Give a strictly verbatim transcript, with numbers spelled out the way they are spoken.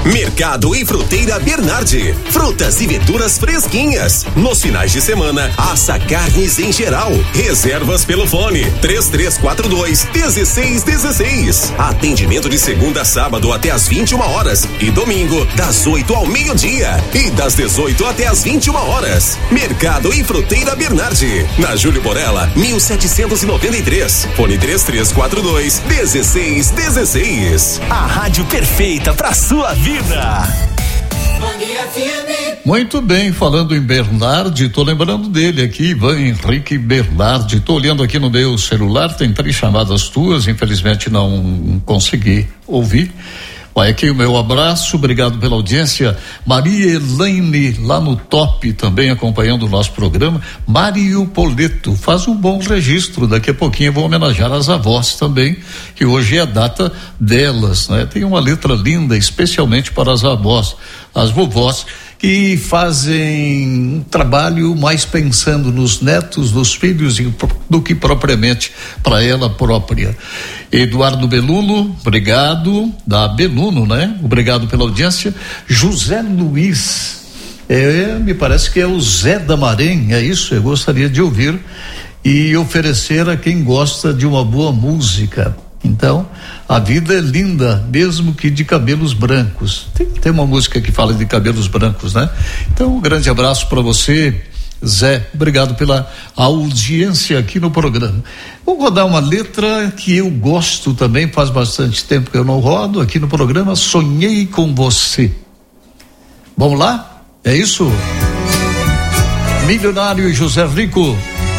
Mercado e Fruteira Bernardi. Frutas e verduras fresquinhas. Nos finais de semana, assa carnes em geral. Reservas pelo fone três três quatro dois, um seis um seis. Atendimento de segunda a sábado até às vinte e uma horas e domingo das oito ao meio-dia e das dezoito até às vinte e uma horas. Mercado e Fruteira Bernardi, na Júlio Borella, mil setecentos e noventa e três. Fone três três quatro dois, um seis um seis. A rádio perfeita pra sua vida. Muito bem, falando em Bernardi, tô lembrando dele aqui, Ivan Henrique Bernardi. Tô olhando aqui no meu celular, tem três chamadas tuas, infelizmente não consegui ouvir. Vai aqui o meu abraço, obrigado pela audiência. Maria Elaine, lá no top, também acompanhando o nosso programa. Mário Poleto, faz um bom registro, daqui a pouquinho eu vou homenagear as avós também, que hoje é a data delas, né? Tem uma letra linda, especialmente para as avós, as vovós, que fazem um trabalho mais pensando nos netos, nos filhos, do que propriamente para ela própria. Eduardo Belulo, obrigado, da Beluno, né? Obrigado pela audiência. José Luiz, é, me parece que é o Zé da Marém, é isso? Eu gostaria de ouvir e oferecer a quem gosta de uma boa música. Então, a vida é linda, mesmo que de cabelos brancos. Tem, tem uma música que fala de cabelos brancos, né? Então, um grande abraço para você, Zé. Obrigado pela audiência aqui no programa. Vou rodar uma letra que eu gosto também, faz bastante tempo que eu não rodo aqui no programa. Sonhei com você. Vamos lá? É isso? Milionário e José Rico.